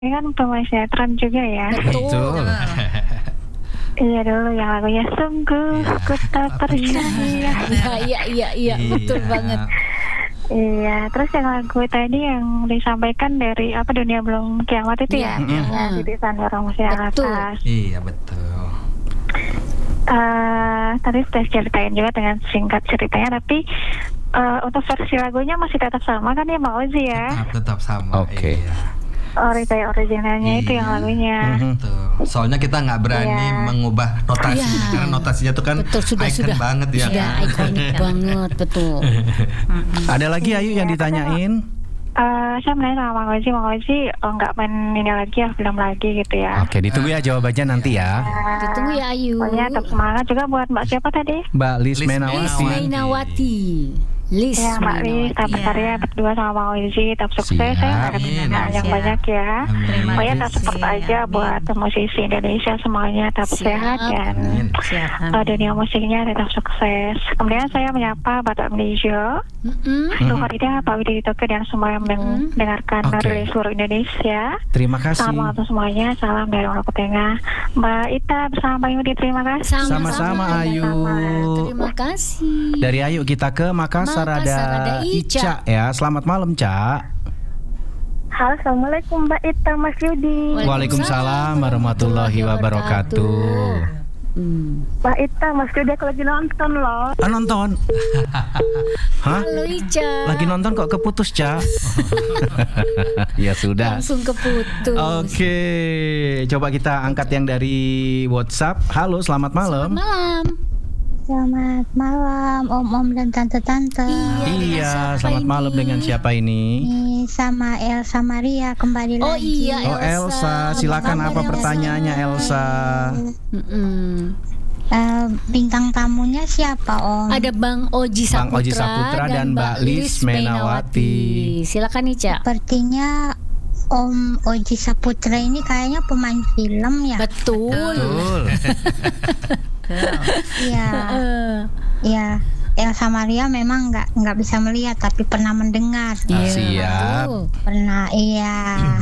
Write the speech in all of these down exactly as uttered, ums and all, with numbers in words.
Ini kan pemain sinetron juga ya. Betul. Iya dulu yang lagunya sungguh ku tak percaya. Iya iya iya iya betul banget. Iya, terus yang lagu tadi yang disampaikan dari apa Dunia Belum Kiamat itu ya, Iya. ya Titi Sandoro Musik Betul. Atas. Iya betul. Uh, tadi sudah ceritain juga dengan singkat ceritanya, tapi uh, untuk versi lagunya masih tetap sama kan ya Mbak Ozi ya? Tetap tetap sama. Oke. Iya. Ori kayak originalnya itu Iya. yang lagunya. Betul. Soalnya kita nggak berani Iya. mengubah notasinya Iya. karena notasinya tuh kan Betul, sudah, icon sudah. banget ya. Sudah kan? ikonik banget, betul. Ada lagi Ayu yang ditanyain? Uh, saya menanya sama Mang Ozi, Mang Ozi oh, nggak main ini lagi ya, film lagi gitu ya. Oke, ditunggu ya jawabannya nanti ya. Ditunggu ya Ayu. Pokoknya tetap semangat juga buat Mbak siapa tadi? Mbak Lis Lis Menawati. Lis Mainawati. Lis Ya Mbak Lis, tetap Mainawati. berkarya berdua sama Mang Ozi, tetap sukses Siap. ya, harap Amin. yang Siap. banyak ya. Amin. Terima Pokoknya kasih. tetap support aja Amin. buat musisi Indonesia semuanya tetap Siap. sehat dan Amin. Siap. uh, dunia musiknya tetap sukses. Kemudian saya menyapa Bapak Melijo, Mm-mm. Luhur Ida, Pak Widi Toko dan semua yang Mm-mm. mendengarkan Oke. dari seluruh Indonesia. Terima kasih. Salam untuk semuanya, salam dari Lombok Tengah. Mbak Ita bersama Pak Yudi, terima kasih. Sama-sama, Ayu. Terima kasih. Dari Ayu kita ke Makassar, Makassar ada ada Ica. Ica ya. Selamat malam, Ca. Halo, Assalamualaikum Mbak Ita, Mas Yudi. Waalaikumsalam warahmatullahi wabarakatuh. Hmm. Mbak Ita, Mas Yudi aku lagi nonton loh. Ah, nonton? Hah? Halo Ica. Lagi nonton kok keputus, Ca? Ya sudah. Langsung keputus. Oke, coba kita angkat yang dari WhatsApp. Halo, selamat malam. Malam. Selamat malam Om-Om dan Tante-Tante. Iya, dengan Iya, siapa selamat ini? malam dengan siapa ini? Ini sama Elsa Maria kembali Oh lagi. iya Oh, Elsa, silakan kabar, apa pertanyaannya, Elsa? Mm-mm. Eh, bintang tamunya siapa Om? Ada Bang Oji Bang Saputra, Oji Saputra dan Mbak Lis Menawati. Silakan Ica. Sepertinya Om Oji Saputra ini kayaknya pemain film ya. Betul. Betul. Iya, Eh, iya. Elsa Maria memang nggak nggak bisa melihat tapi pernah mendengar. iya, Siap. betul. Pernah, iya.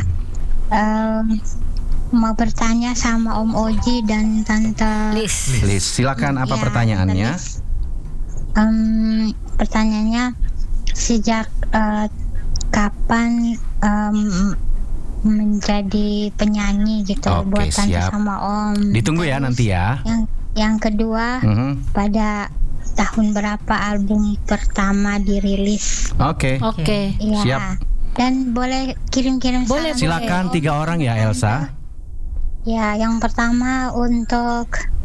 Em, mau bertanya sama Om Oji dan Tante Lis. Lis, silakan apa Ya, pertanyaannya? Tante Lis. Em, pertanyaannya sejak eh, kapan em, menjadi penyanyi gitu Oke, buat Tante siap. sama Om. Ditunggu ya Terus nanti ya. Yang yang kedua, Mhm. pada tahun berapa album pertama dirilis? Oke. Oke. Iya. Siap. Dan boleh kirim-kirim Boleh, salam. Silakan tiga orang ya, Elsa. Ya, yang pertama untuk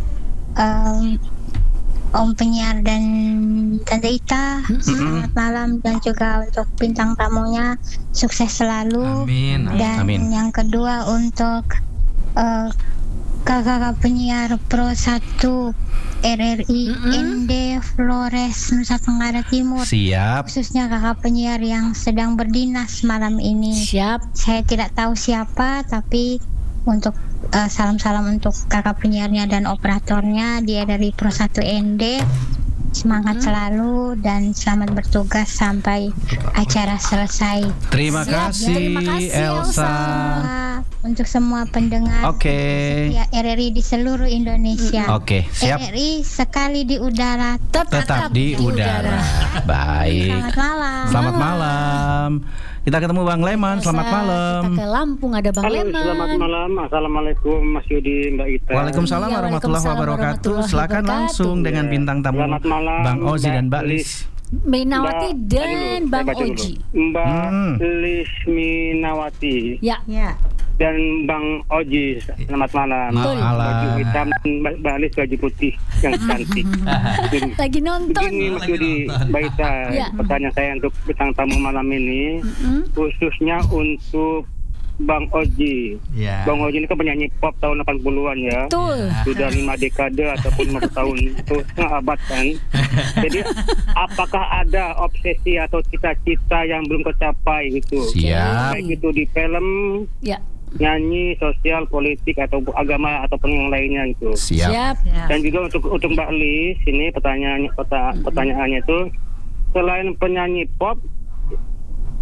em, Om penyiar dan Tante Ita, selamat malam, dan juga untuk bintang tamunya sukses selalu. Amin. Dan Amin. yang kedua untuk eh, kakak-kakak penyiar Pro satu R R I Mm-mm. N D Flores Nusa Tenggara Timur, Siap. khususnya kakak penyiar yang sedang berdinas malam ini. Siap. Saya tidak tahu siapa, tapi untuk eh, salam-salam untuk kakak penyiarnya dan operatornya dia dari Pro satu N D. Semangat selalu dan selamat bertugas sampai acara selesai. Terima Siap, kasih, terima kasih, Elsa. Elsa. Ah, untuk semua pendengar Oke. ya R R I di seluruh Indonesia. Oke, siap. R R I sekali di udara. Tetap di udara. Baik. Selamat malam. Selamat malam. Kita ketemu Bang Leman. Selamat Elsa, malam. Kita ke Lampung ada Bang Halo, Leman. selamat malam. Assalamualaikum Mas Yudi, Mbak Ita. Waalaikumsalam Iya, warahmatullahi waalaikumsalam wabarakatuh. warahmatullahi Silakan wabarakatuh. langsung dengan bintang tamu Selamat malam, Bang Ozi dan Mbak Mbak Lis. Lis. Mainawati Mbak- dan tadi dulu, Bang saya baca dulu. Oji. Mbak Hmm. Lisminawati Ya. dan Bang Oji. Selamat malam. Betul. Malam. Baju hitam, Mbak Mbak Lis baju putih yang cantik. Lagi nonton. Begini Mas Yudi, Mbak Ita, Ya. pertanyaan saya untuk bintang tamu malam ini, Mm-mm. khususnya untuk Bang Oji. Ya. Bang Oji ini kan penyanyi pop tahun delapan puluhan ya. Betul. Sudah lima dekade ataupun lima puluh tahun, itu setengah abad kan. Jadi apakah ada obsesi atau cita-cita yang belum tercapai gitu? Siap. Baik itu di film, Ya. nyanyi, sosial, politik atau agama ataupun yang lainnya gitu. Siap. Siap. Dan juga untuk untuk Mbak Lis ini pertanyaannya peta- pertanyaannya itu, selain penyanyi pop,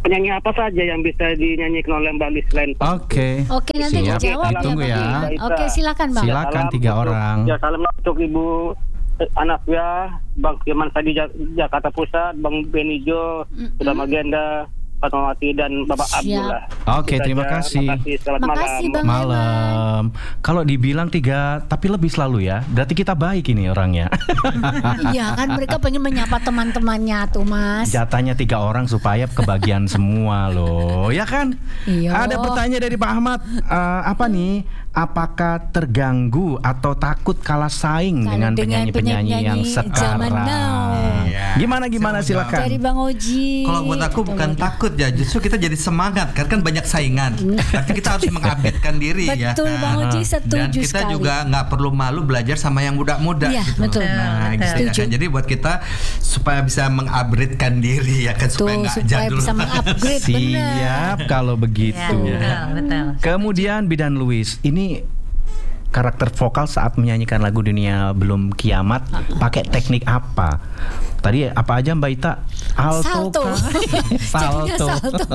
penyanyi apa saja yang bisa dinyanyikan oleh Mbak Lis selain Oke. Oke, nanti Siap, dijawab ditunggu ya, ya. Bang. Oke, silakan Bang. Silakan tiga untuk, orang. Ya, salam untuk Ibu Anafia, Bang Firman Sadi Jak- Jakarta Pusat, Bang Benijo, Sudah Magenda, Fatmawati dan Bapak Siap. Abdullah. Oke, Itu terima saja. kasih. Makasih, selamat Makasih, malam. Bang. Malam. Kalau dibilang tiga, tapi lebih selalu ya. Berarti kita baik ini orangnya. Iya kan mereka pengen menyapa teman-temannya tuh Mas. Jatahnya tiga orang supaya kebagian semua loh, ya kan? Iya. Ada pertanyaan dari Pak Ahmad. Eh, apa nih? Apakah terganggu atau takut kalah saing Kalau dengan dengan penyanyi-penyanyi yang penyanyi sekarang? zaman now. Iya. Gimana gimana Siapa silakan. Dari Bang Oji. Kalau buat aku bukan takut ya, justru kita jadi semangat kan kan banyak saingan. Tapi kita harus mengupdatekan diri ya. Betul Bang Oji, Dan setuju kita sekali. juga nggak perlu malu belajar sama yang muda-muda Iya, gitu. betul. Nah, gitu ya Setuju. kan. Jadi buat kita supaya bisa mengupgradekan diri ya kan supaya Tuh, nggak supaya jadul. bisa mengupgrade benar. Siap kalau begitu. Ya, betul, betul. Kemudian Bidan Luis, ini karakter vokal saat menyanyikan lagu Dunia Belum Kiamat pakai teknik apa? Tadi apa aja Mbak Ita? Alto Salto. kah? Jadinya Salto. salto.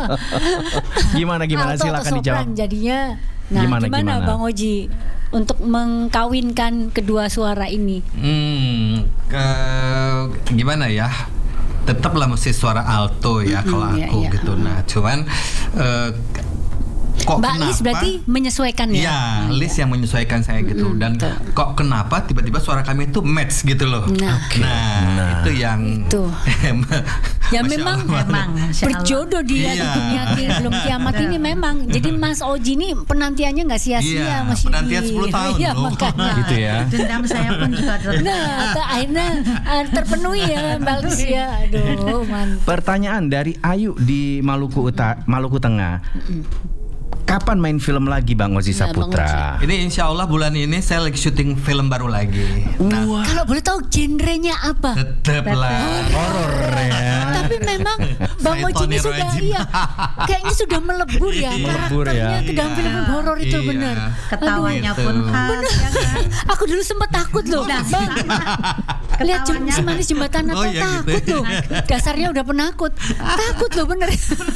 Gimana gimana Alto silakan atau dijawab. sopran jadinya. Nah, Gimana, gimana, gimana? Bang Oji untuk mengkawinkan kedua suara ini? Hmm, ke- gimana ya? Tetaplah mesti suara alto ya Mm-mm, kalau iya, aku iya. gitu. Nah, cuman eh, kok Mbak Lis kenapa? berarti menyesuaikan ya? Iya, Lis yang menyesuaikan saya gitu. Mm-mm, Dan betul. kok kenapa tiba-tiba suara kami itu match gitu loh. Nah. Nah, Nah. itu yang Itu. Ya Masya memang Allah. Memang, Masya Allah. berjodoh dia di Iya. dunia ki- belum kiamat ini memang. Jadi Mas Oji ini penantiannya nggak sia-sia Iya, Mas Yudi. penantian sepuluh tahun Iya, loh. makanya. Gitu ya. Dendam saya pun juga ter- Nah, ter- akhirnya eh, terpenuhi ya Mbak Lis ya. Aduh, mantap. Pertanyaan dari Ayu di Maluku Utara, Maluku Tengah. Kapan main film lagi Bang Ozi Nah, Bang Saputra? Ini insya Allah bulan ini saya lagi syuting film baru lagi. Nah, Wah, Kalau boleh tahu genrenya apa? tetaplah. horor ya. Tapi memang Bang Saya Oji ini Tony sudah Rajin. iya, kayaknya sudah melebur ya Melebur karakternya ya. ke dalam Iya. film horor itu Iya. benar. ketawanya Gitu. pun khas, ya kan? Aku dulu sempat takut loh, Nah, Bang. Lihat jem, ketawanya- semanis jembatan Oh, atau iya takut gitu. loh. Dasarnya udah penakut. Takut loh bener.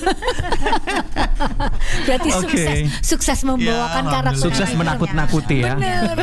Berarti Oke. sukses sukses membawakan Ya, karakter. Sukses karakternya. menakut-nakuti ya. Bener.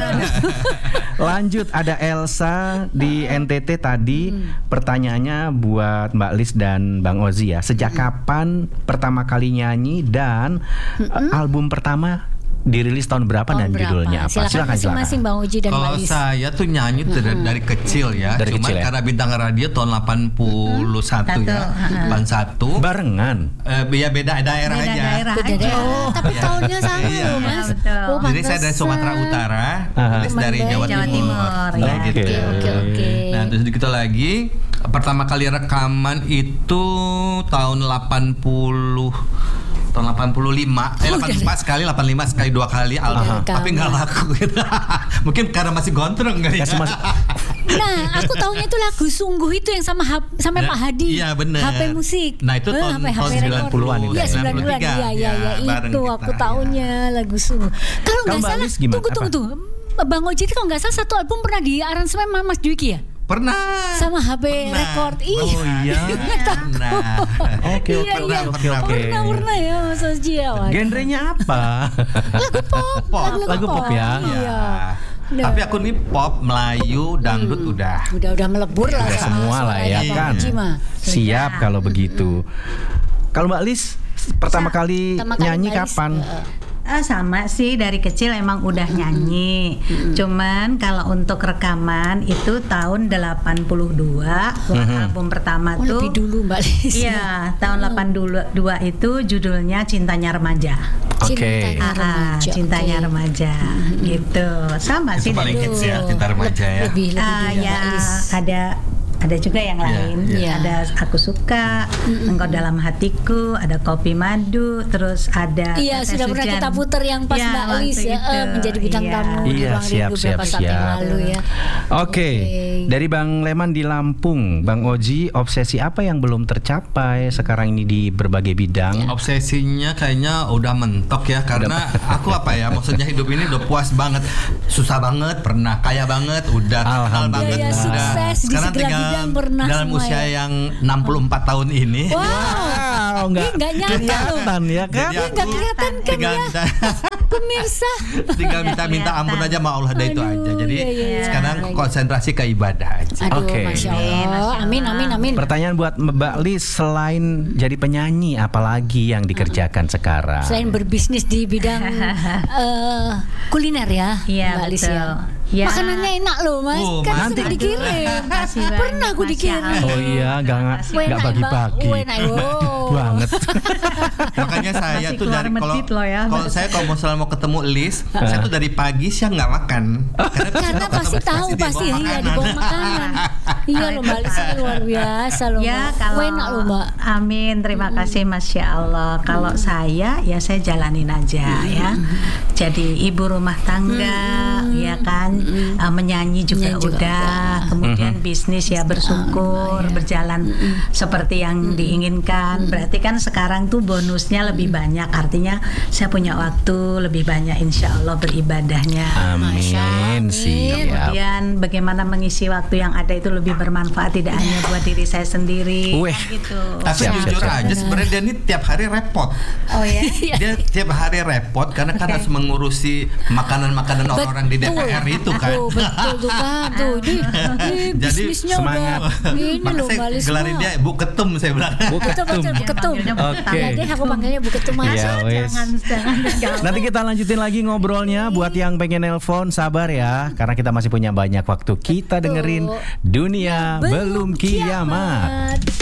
Lanjut ada Elsa di N T T tadi. Pertanyaannya buat Mbak Lis dan Bang Ozi ya. Sejak kapan pertama kali nyanyi dan uh, album pertama dirilis tahun berapa dan Tahun berapa? judulnya apa? Silakan Silakan masing-masing Bang Oji dan Mbak Kalau Lis. saya tuh nyanyi tuh dari, dari kecil ya. Dari Cuman kecil ya? karena bintang radio tahun delapan puluh satu ya. Satu, delapan puluh satu. Barengan. Eh, ya beda daerah Beda aja. daerah Beda aja. daerah, tapi tahunnya sama Iya. loh Mas. Betul. Oh, Jadi saya dari Sumatera pantesan. Utara, Aha. Lis dari Teman Jawa baik. Jawa Timur. Timur, Nah, ya. gitu. Oke, oke, oke. Nah, terus kita lagi pertama kali rekaman itu tahun delapan puluh tahun delapan puluh lima eh Oh, delapan puluh dari- empat sekali, delapan puluh lima sekali dua kali album, Aha. tapi nggak laku gitu. Mungkin karena masih gondrong kali ya. Kasih masuk. Nah, aku tahunya itu lagu Sungguh itu yang sama Hap- sama Nah, Pak Hadi. iya, bener. H P musik. Nah, itu Eh, tahun- H P H P tahun record. sembilan puluhan itu Iya, ya. sembilan puluhan. sembilan puluh tiga. Iya, iya, iya. Ya, bareng Itu kita, aku ya. tahunya lagu Sungguh. Kalau Kalau nggak Mbak salah, Lis gimana? tunggu, tunggu, Apa? tunggu. Bang Oji itu kalau nggak salah satu album pernah di aransemen sama Mas Dwiki ya? Pernah. Sama H P Pernah. record. Ih. Oh iya. Pernah. Oke Iya, oke iya. oke oke. Pernah, pernah ya Mas Oji ya. Waduh. Genrenya apa? Lagu pop. Pop. Lagu pop ya? Iya. Ya. Tapi aku nih pop, Melayu, dangdut udah. Udah udah melebur lah Udah sama semua lah ya suaranya Bang kan. Oji mah. Siap kalau begitu. Kalau Mbak Lis pertama kali Pertama kali nyanyi Mbak Lis, kapan? eh, Ah, sama sih dari kecil emang udah nyanyi. Cuman kalau untuk rekaman itu tahun delapan puluh dua album pertama Oh, tuh. lebih dulu Mbak Lis. Iya, tahun delapan puluh dua itu judulnya Cintanya Remaja. Oke. Cintanya Ah, Remaja. Cintanya Oke. Remaja. Gitu. Sama Itu sih paling dari hits ya, Cinta Remaja ya. Lebih lebih Ah, dulu ya, Mbak Lis. ada ada juga yang Iya, lain. iya. Ada Aku Suka, Engkau Dalam Hatiku, ada Kopi Madu, terus ada Iya, Tetes sudah pernah Hujan. kita puter yang pas Iya, Mbak waktu Lis ya, itu. eh, menjadi bintang Iya. tamu di Iya, Ruang siap, Rindu siap, beberapa saat yang siap. lalu ya. Oke, dari Bang Leman di Lampung, Bang Oji, obsesi apa yang belum tercapai sekarang ini di berbagai bidang? Obsesinya kayaknya udah mentok ya, karena aku apa ya, maksudnya hidup ini udah puas banget, susah banget pernah, kaya banget udah, terkenal Alhamdulillah. banget Iya, udah. sukses di Sekarang segala tinggal bidang pernah dalam semua usia ya. yang enam puluh empat tahun ini. Wow. Wow, nggak Ih, nggak nyata loh. kelihatan ya kan? Jadi Ih, nggak aku kelihatan kan tinggal ya. minta, Pemirsa. tinggal minta minta kelihatan. ampun aja sama Allah dah itu Aduh, aja. Jadi iya, iya, iya. sekarang konsentrasi ke ibadah aja. Aduh, Oke. Masya Amin, Allah. Masya Amin, Allah. amin, amin. Pertanyaan buat Mbak Lis, selain jadi penyanyi, apalagi yang dikerjakan sekarang? Selain berbisnis di bidang eh, kuliner ya, Iya, Mbak Lis betul. ya. Ya. Makanannya enak loh, Mas. Oh, Kan nanti- sering dikirim. Makasih banyak, Pernah aku Masya dikirim. Allah. Oh iya, nggak nggak Makasih. nggak Enak, bagi-bagi. Mbak. Enak, wow. Banget. Makanya saya Masih tuh keluar dari kalau medit loh ya. kalau saya kalau mau selalu mau ketemu Lis, saya tuh dari pagi siang nggak makan. Karena, Karena pasti tahu pasti dibawa iya makanan. dibawa makanan. Iya loh Mbak Lis ini luar biasa loh. Ya Mbak. kalau Enak loh Mbak. Amin, terima kasih Masya Allah. Kalau saya ya saya jalanin aja ya. Jadi ibu rumah tangga ya kan, uh, menyanyi juga Menyanyi juga udah, kemudian bisnis ya bersyukur berjalan seperti yang diinginkan. Berarti kan sekarang tuh bonusnya lebih banyak, artinya saya punya waktu lebih banyak insya Allah beribadahnya. Amin, siap. Kemudian bagaimana mengisi waktu yang ada itu lebih bermanfaat tidak hanya buat diri saya sendiri. Weh. kan gitu. Tapi Siap, jujur siap, siap. aja sebenarnya dia ini tiap hari repot. Oh ya. Dia tiap hari repot karena kan harus mengurusi makanan-makanan orang-orang di D P R itu kan. Tuh, betul tuh kan tuh di, di Jadi bisnisnya semangat. udah ini Maka loh saya Mbak Lis. gelarin dia Bu Ketum saya bilang. Bu Betul Ketum. betul Bu Ketum. Panggilnya Bu Ketum. Ya deh aku panggilnya Bu Ketum aja. Ya wes. Jangan jangan jangan. Nanti kita lanjutin lagi ngobrolnya. Buat yang pengen nelpon sabar ya, karena kita masih punya banyak waktu. Kita dengerin Dunia Belum Kiamat.